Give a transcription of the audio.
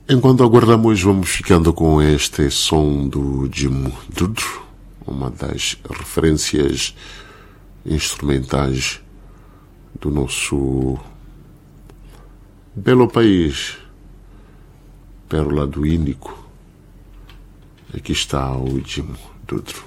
Enquanto aguardamos, vamos ficando com este som do Djimo Dudu, uma das referências instrumentais do nosso belo país, pérola do Índico. Aqui está o Djimo Dudu.